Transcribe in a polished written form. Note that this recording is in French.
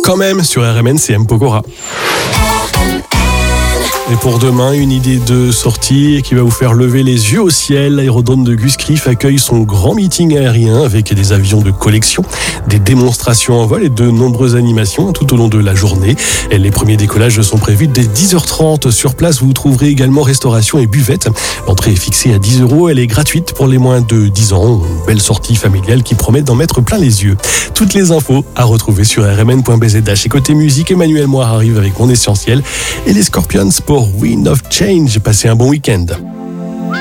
Quand même, sur RMN, c'est M. Pokora. Et pour demain, une idée de sortie qui va vous faire lever les yeux au ciel. L'aérodrome de Guscriff accueille son grand meeting aérien avec des avions de collection, des démonstrations en vol et de nombreuses animations tout au long de la journée. Et les premiers décollages sont prévus dès 10h30. Sur place, vous trouverez également restauration et buvette. L'entrée est fixée à 10 €. Elle est gratuite pour les moins de 10 ans. Une belle sortie familiale qui promet d'en mettre plein les yeux. Toutes les infos à retrouver sur rmn.bzh. Et côté musique, Emmanuel Moir arrive avec Mon Essentiel et les Scorpions pour Wind of Change. Passez un bon week-end.